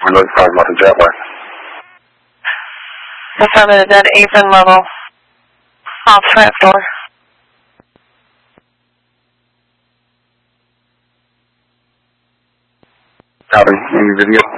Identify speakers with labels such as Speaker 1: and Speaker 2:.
Speaker 1: We're talking about the jetway.
Speaker 2: I found a dead apron level off trap door.
Speaker 1: Copy. Any video?